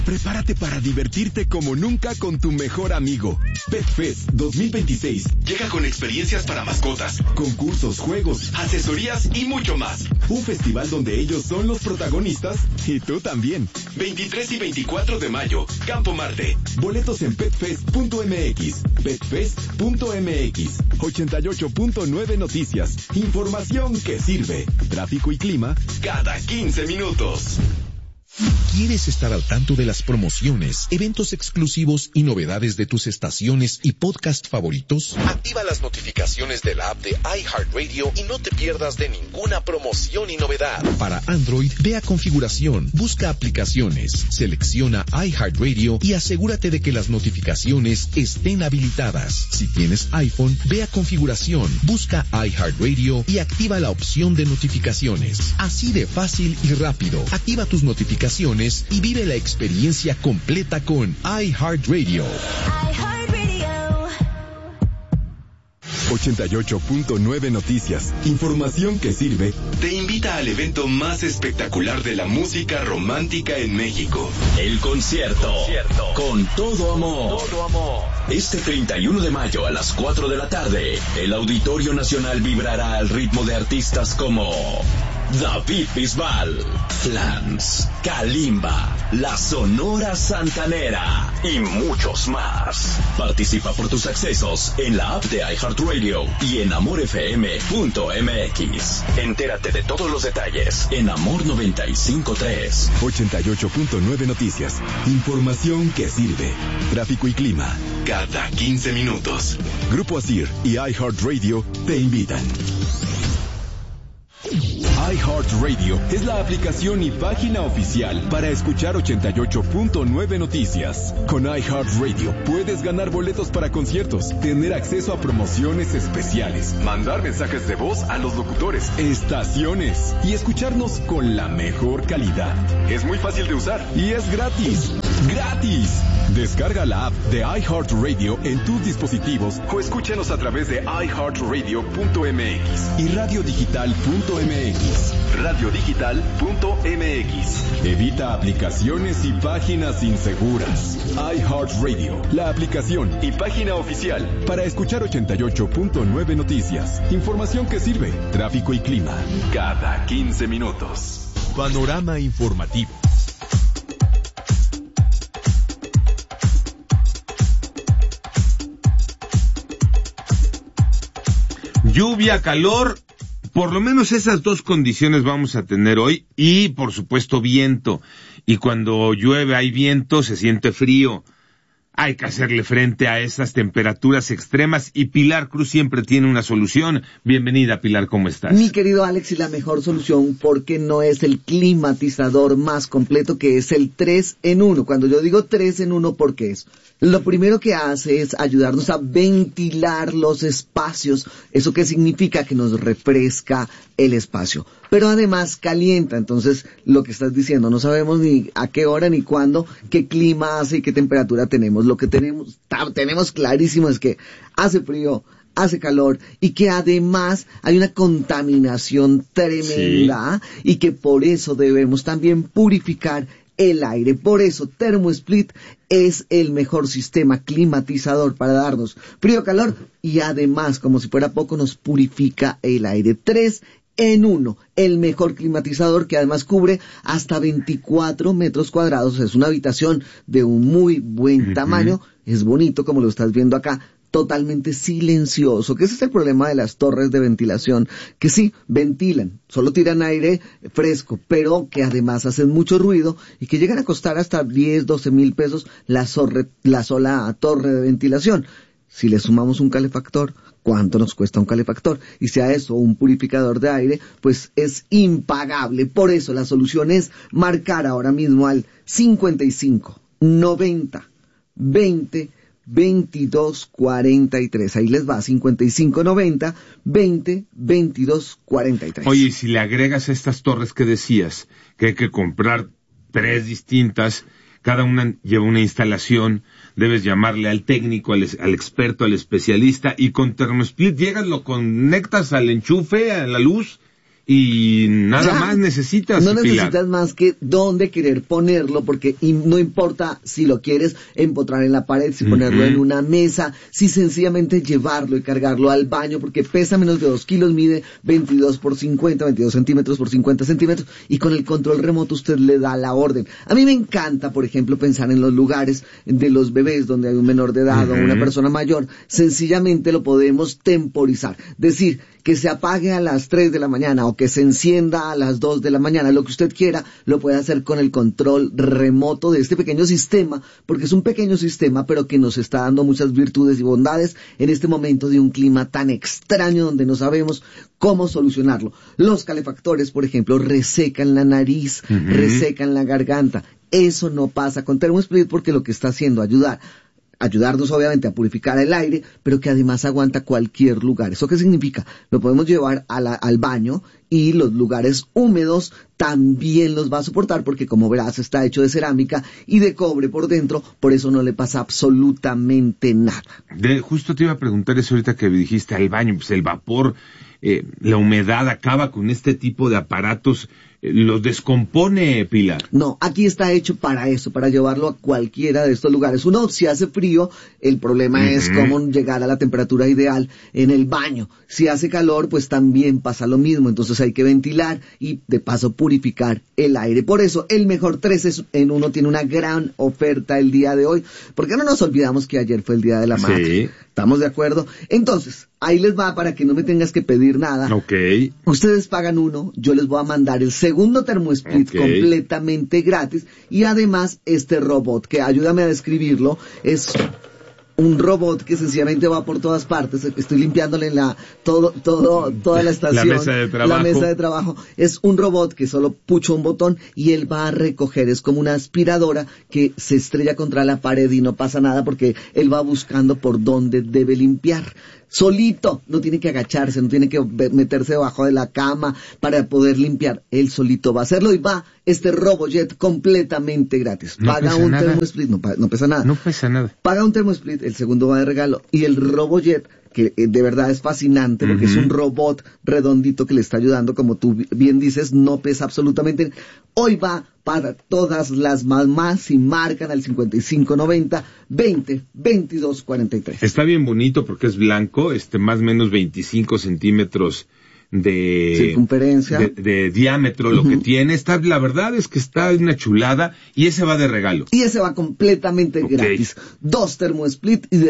Prepárate para divertirte como nunca con tu mejor amigo. PetFest 2026 llega con experiencias para mascotas, concursos, juegos, asesorías y mucho más. Un festival donde ellos son los protagonistas y tú también. 23 y 24 de mayo, Campo Marte. Boletos en petfest.mx. Petfest.mx. 88.9 Noticias. Información que sirve. Tráfico y clima cada 15 minutos. ¿Quieres estar al tanto de las promociones, eventos exclusivos y novedades de tus estaciones y podcast favoritos? Activa las notificaciones de la app de iHeartRadio y no te pierdas de ninguna promoción y novedad. Para Android, ve a configuración, busca aplicaciones, selecciona iHeartRadio y asegúrate de que las notificaciones estén habilitadas. Si tienes iPhone, ve a configuración, busca iHeartRadio y activa la opción de notificaciones. Así de fácil y rápido. Activa tus notificaciones y vive la experiencia completa con iHeartRadio. 88.9 Noticias. Información que sirve. Te invita al evento más espectacular de la música romántica en México. El concierto. Con todo amor. Este 31 de mayo a las 4 de la tarde, el Auditorio Nacional vibrará al ritmo de artistas como David Bisbal, Flans, Kalimba, La Sonora Santanera y muchos más. Participa por tus accesos en la app de iHeartRadio y en amorfm.mx. Entérate de todos los detalles en Amor 95.3. 88.9 Noticias. Información que sirve. Tráfico y clima cada 15 minutos. Grupo Asir y iHeartRadio te invitan. iHeartRadio es la aplicación y página oficial para escuchar 88.9 Noticias. Con iHeartRadio puedes ganar boletos para conciertos, tener acceso a promociones especiales, mandar mensajes de voz a los locutores, estaciones y escucharnos con la mejor calidad. Es muy fácil de usar y es gratis. ¡Gratis! Descarga la app de iHeartRadio en tus dispositivos o escúchanos a través de iHeartRadio.mx y radiodigital.mx. Radiodigital.mx. Evita aplicaciones y páginas inseguras. iHeartRadio, la aplicación y página oficial para escuchar 88.9 Noticias. Información que sirve. Tráfico y clima cada 15 minutos. Panorama informativo. Lluvia, calor, por lo menos esas dos condiciones vamos a tener hoy y, por supuesto, viento. Y cuando llueve hay viento, se siente frío. Hay que hacerle frente a esas temperaturas extremas y Pilar Cruz siempre tiene una solución. Bienvenida, Pilar, ¿cómo estás? Mi querido Alex, y la mejor solución, porque no es el climatizador más completo, que es el 3 en 1. Cuando yo digo 3 en 1, ¿por qué es? Lo primero que hace es ayudarnos a ventilar los espacios. ¿Eso qué significa? Que nos refresca el espacio. Pero además calienta. Entonces, lo que estás diciendo, no sabemos ni a qué hora ni cuándo, qué clima hace y qué temperatura tenemos. Lo que tenemos clarísimo es que hace frío, hace calor y que además hay una contaminación tremenda, sí, y que por eso debemos también purificar el aire. Por eso ThermoSplit es el mejor sistema climatizador para darnos frío, calor y además, como si fuera poco, nos purifica el aire. 3 en 1, el mejor climatizador que además cubre hasta 24 metros cuadrados. Es una habitación de un muy buen tamaño, es bonito como lo estás viendo acá, totalmente silencioso, que ese es el problema de las torres de ventilación, que sí, ventilan, solo tiran aire fresco, pero que además hacen mucho ruido y que llegan a costar hasta 10, 12 mil pesos la sola torre de ventilación. Si le sumamos un calefactor, ¿cuánto nos cuesta un calefactor? Y si a eso un purificador de aire, pues es impagable. Por eso la solución es marcar ahora mismo al 55 90 20 22 43. Ahí les va, 55 90 20 22 43. Oye, y si le agregas estas torres que decías, que hay que comprar 3 distintas, cada una lleva una instalación, debes llamarle al técnico, al experto, al especialista, y con ThermoSplit llegas, lo conectas al enchufe, a la luz, y nada más necesitas, No Pilar. necesitas más que dónde querer ponerlo, porque no importa si lo quieres empotrar en la pared, si ponerlo en una mesa, si sencillamente llevarlo y cargarlo al baño, porque pesa menos de 2 kilos, mide 22 centímetros por 50 centímetros, y con el control remoto usted le da la orden. A mí me encanta, por ejemplo, pensar en los lugares de los bebés donde hay un menor de edad o una persona mayor. Sencillamente lo podemos temporizar, decir que se apague a las 3 de la mañana o que se encienda a las 2 de la mañana, lo que usted quiera, lo puede hacer con el control remoto de este pequeño sistema, porque es un pequeño sistema, pero que nos está dando muchas virtudes y bondades en este momento de un clima tan extraño donde no sabemos cómo solucionarlo. Los calefactores, por ejemplo, resecan la nariz, resecan la garganta. Eso no pasa con ThermoSplit, porque lo que está haciendo ayudarnos obviamente a purificar el aire, pero que además aguanta cualquier lugar. ¿Eso qué significa? Lo podemos llevar al baño, y los lugares húmedos también los va a soportar, porque como verás está hecho de cerámica y de cobre por dentro, por eso no le pasa absolutamente nada. Justo te iba a preguntar eso ahorita que dijiste al baño, pues el vapor, la humedad acaba con este tipo de aparatos, los descompone, Pilar. No, aquí está hecho para eso, para llevarlo a cualquiera de estos lugares. Uno, si hace frío, el problema es cómo llegar a la temperatura ideal en el baño. Si hace calor, pues también pasa lo mismo, entonces hay que ventilar y de paso purificar el aire. Por eso el mejor 3 en 1 tiene una gran oferta el día de hoy, porque no nos olvidamos que ayer fue el Día de la Madre. Sí. ¿Estamos de acuerdo? Entonces, ahí les va para que no me tengas que pedir nada. Ok. Ustedes pagan 1, yo les voy a mandar el segundo ThermoSplit completamente gratis, y además este robot, que ayúdame a describirlo, es un robot que sencillamente va por todas partes. Estoy limpiándole toda la estación, la mesa de trabajo. La mesa de trabajo. Es un robot que solo pucha un botón y él va a recoger. Es como una aspiradora que se estrella contra la pared y no pasa nada, porque él va buscando por dónde debe limpiar. Solito, no tiene que agacharse, no tiene que meterse debajo de la cama para poder limpiar. Él solito va a hacerlo, y va este RoboJet completamente gratis. No paga pesa un nada. ThermoSplit, no pesa nada. No pesa nada. Paga un ThermoSplit, el segundo va de regalo, y el RoboJet, que de verdad es fascinante, porque es un robot redondito que le está ayudando, como tú bien dices, no pesa absolutamente. Hoy va para todas las mamás y marcan al 5590 20 22 43. Está bien bonito porque es blanco, más o menos 25 centímetros de circunferencia, de diámetro, lo que tiene. La verdad es que está una chulada, y ese va de regalo. Y ese va completamente gratis. 2 ThermoSplit y de